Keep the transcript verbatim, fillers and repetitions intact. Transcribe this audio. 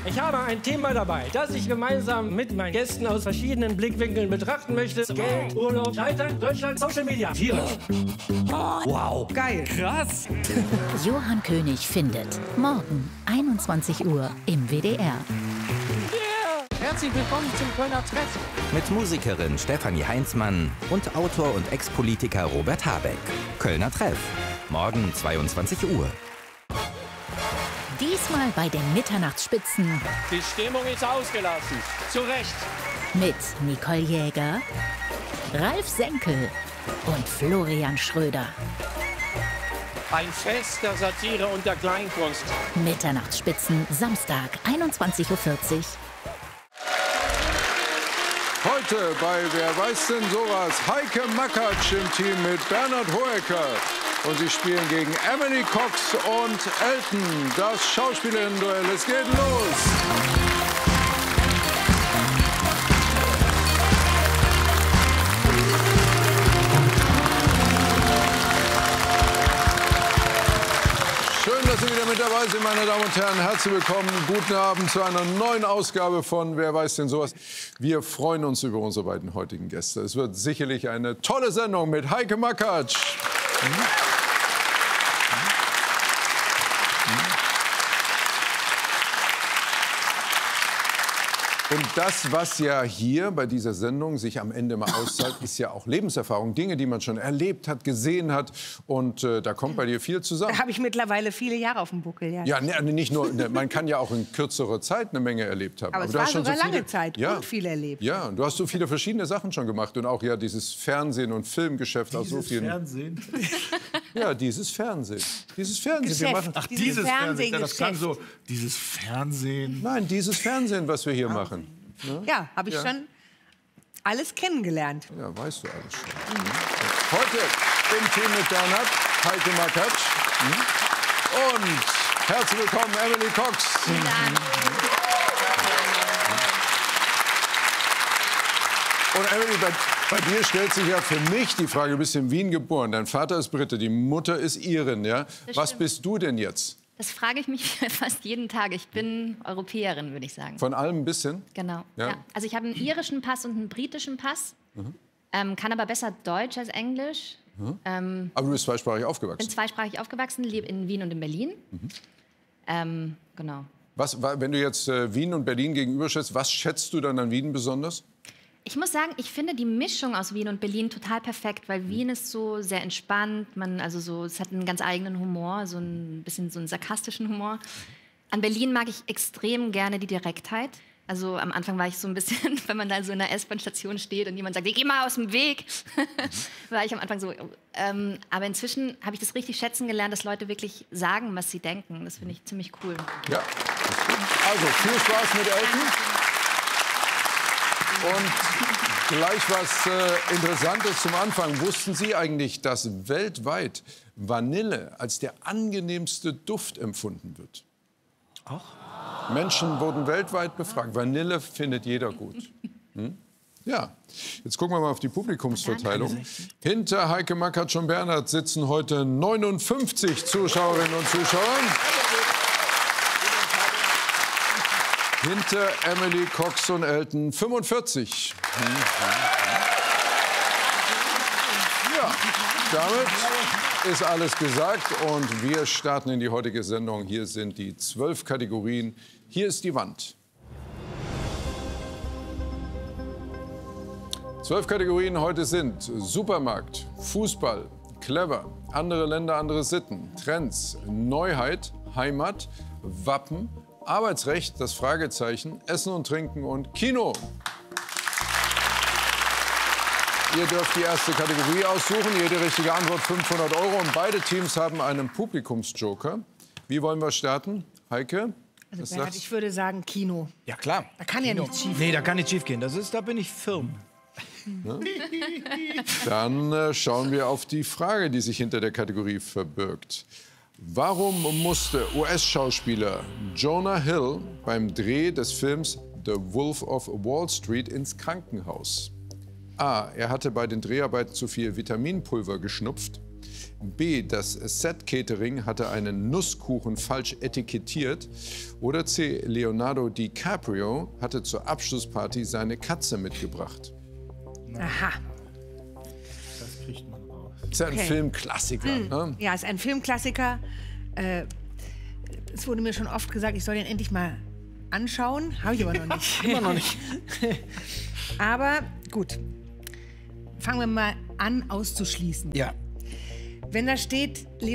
Ich habe ein Thema dabei, das ich gemeinsam mit meinen Gästen aus verschiedenen Blickwinkeln betrachten möchte. Geld, Urlaub, Scheitern, Deutschland, Social Media. Tiere. Wow. Geil. Krass. Johann König findet. Morgen, einundzwanzig Uhr im W D R. Herzlich willkommen zum Kölner Treff. Mit Musikerin Stefanie Heinzmann und Autor und Ex-Politiker Robert Habeck. Kölner Treff. Morgen zweiundzwanzig Uhr. Diesmal bei den Mitternachtsspitzen. Die Stimmung ist ausgelassen. Zu Recht. Mit Nicole Jäger, Ralf Senkel und Florian Schröder. Ein Fest der Satire und der Kleinkunst. Mitternachtsspitzen, Samstag, einundzwanzig Uhr vierzig. Heute bei Wer weiß denn sowas? Heike Makatsch im Team mit Bernhard Hoeker. Und sie spielen gegen Emily Cox und Elton. Das Schauspielerinnen-Duell. Es geht los. Schön, dass Sie wieder mit dabei sind, meine Damen und Herren. Herzlich willkommen. Guten Abend zu einer neuen Ausgabe von Wer weiß denn sowas. Wir freuen uns über unsere beiden heutigen Gäste. Es wird sicherlich eine tolle Sendung mit Heike Makatsch. Mhm. Und das, was ja hier bei dieser Sendung sich am Ende mal auszahlt, ist ja auch Lebenserfahrung. Dinge, die man schon erlebt hat, gesehen hat. Und äh, da kommt bei dir viel zusammen. Da habe ich mittlerweile viele Jahre auf dem Buckel. Ja, ja ne, nicht nur, ne, man kann ja auch in kürzerer Zeit eine Menge erlebt haben. Aber, Aber es du war hast schon sogar so viele, lange Zeit ja, und viel erlebt. Ja, und du hast so viele verschiedene Sachen schon gemacht. Und auch ja dieses Fernsehen und Filmgeschäft. Dieses aus so vielen, Fernsehen? Ja, dieses Fernsehen. Dieses Fernsehen. Geschäft. Wir machen, Ach, Dieses dieses Fernsehen. Fernsehen- Das klang so, dieses Fernsehen. Nein, dieses Fernsehen, was wir hier machen. Ne? Ja, habe ich Ja. schon alles kennengelernt. Ja, weißt du alles schon. Mhm. Heute im Team mit Bernhard, Heike Makatsch. Mhm. Und herzlich willkommen, Emily Cox. Vielen Dank. Und Emily, bei, bei dir stellt sich ja für mich die Frage, du bist in Wien geboren, dein Vater ist Brite, die Mutter ist Irin, ja? Was stimmt. bist du denn jetzt? Das frage ich mich fast jeden Tag. Ich bin Europäerin, würde ich sagen. Von allem ein bisschen? Genau. Ja. Ja. Also ich habe einen irischen Pass und einen britischen Pass, mhm. ähm, kann aber besser Deutsch als Englisch. Mhm. Ähm, Aber du bist zweisprachig bin aufgewachsen. zweisprachig aufgewachsen, lebe in Wien und in Berlin. Mhm. Ähm, genau. Was, wenn du jetzt äh, Wien und Berlin gegenüberschätzt, was schätzt du dann an Wien besonders? Ich muss sagen, ich finde die Mischung aus Wien und Berlin total perfekt, weil Wien ist so sehr entspannt, man, also so, es hat einen ganz eigenen Humor, so ein bisschen so einen sarkastischen Humor. An Berlin mag ich extrem gerne die Direktheit. Also am Anfang war ich so ein bisschen, wenn man da so in einer S-Bahn-Station steht und jemand sagt, geh mal aus dem Weg, war ich am Anfang so. Ähm, aber inzwischen habe ich das richtig schätzen gelernt, dass Leute wirklich sagen, was sie denken. Das finde ich ziemlich cool. Ja, also viel Spaß mit Elton. Und gleich was äh, Interessantes zum Anfang. Wussten Sie eigentlich, dass weltweit Vanille als der angenehmste Duft empfunden wird? Auch? Menschen wurden weltweit befragt. Vanille findet jeder gut. Hm? Ja, jetzt gucken wir mal auf die Publikumsverteilung. Hinter Heike Makatsch und Bernhard sitzen heute neunundfünfzig Zuschauerinnen und Zuschauer. Hinter Emily Cox und Elton fünfundvierzig. Ja, damit ist alles gesagt und wir starten in die heutige Sendung. Hier sind die zwölf Kategorien. Hier ist die Wand. Zwölf Kategorien heute sind Supermarkt, Fußball, Clever, andere Länder, andere Sitten, Trends, Neuheit, Heimat, Wappen, Arbeitsrecht, das Fragezeichen, Essen und Trinken und Kino. Ihr dürft die erste Kategorie aussuchen. Jede richtige Antwort fünfhundert Euro. Und beide Teams haben einen Publikumsjoker. Wie wollen wir starten? Heike? Also Bernhard, ich würde sagen Kino. Ja, klar. Da kann ja nichts schief Nee, da kann nichts schief gehen. Das ist, da bin ich firm. Ne? Dann äh, schauen wir auf die Frage, die sich hinter der Kategorie verbirgt. Warum musste U S-Schauspieler Jonah Hill beim Dreh des Films The Wolf of Wall Street ins Krankenhaus? A. Er hatte bei den Dreharbeiten zu viel Vitaminpulver geschnupft. B. Das Set-Catering hatte einen Nusskuchen falsch etikettiert. Oder C. Leonardo DiCaprio hatte zur Abschlussparty seine Katze mitgebracht. Aha. Das kriegt man raus. Ist ja ein Okay. Filmklassiker. Hm. Ne? Ja, ist ein Filmklassiker. Äh, es wurde mir schon oft gesagt, ich soll den endlich mal anschauen. Habe ich aber noch nicht. Immer noch nicht. Aber gut. Fangen wir mal an, auszuschließen. Ja. Wenn da steht,